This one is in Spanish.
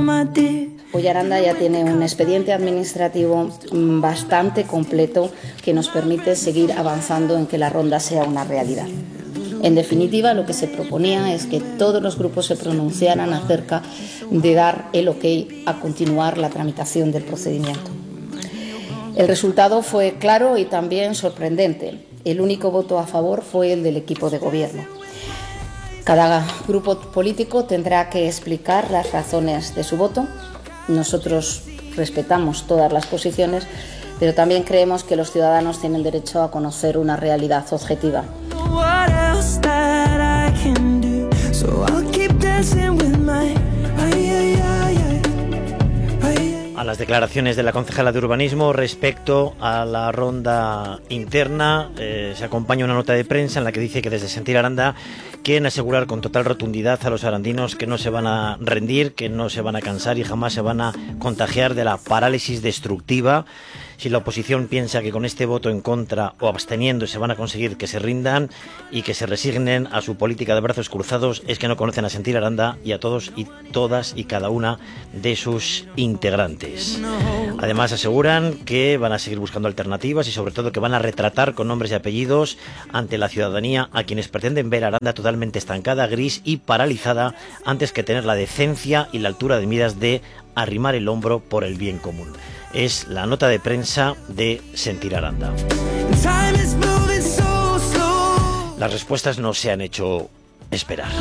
Hoy Aranda ya tiene un expediente administrativo bastante completo que nos permite seguir avanzando en que la ronda sea una realidad. En definitiva, lo que se proponía es que todos los grupos se pronunciaran acerca de dar el ok a continuar la tramitación del procedimiento. El resultado fue claro y también sorprendente. El único voto a favor fue el del equipo de gobierno. Cada grupo político tendrá que explicar las razones de su voto. Nosotros respetamos todas las posiciones, pero también creemos que los ciudadanos tienen derecho a conocer una realidad objetiva. A las declaraciones de la concejala de Urbanismo respecto a la ronda interna se acompaña una nota de prensa en la que dice que desde Sentir Aranda quieren asegurar con total rotundidad a los arandinos que no se van a rendir, que no se van a cansar y jamás se van a contagiar de la parálisis destructiva. Si la oposición piensa que con este voto en contra o absteniendo se van a conseguir que se rindan y que se resignen a su política de brazos cruzados, es que no conocen a Sentir Aranda y a todos y todas y cada una de sus integrantes. Además aseguran que van a seguir buscando alternativas y sobre todo que van a retratar con nombres y apellidos ante la ciudadanía a quienes pretenden ver a Aranda totalmente estancada, gris y paralizada antes que tener la decencia y la altura de miras de arrimar el hombro por el bien común. Es la nota de prensa de Sentir Aranda. Las respuestas no se han hecho esperar.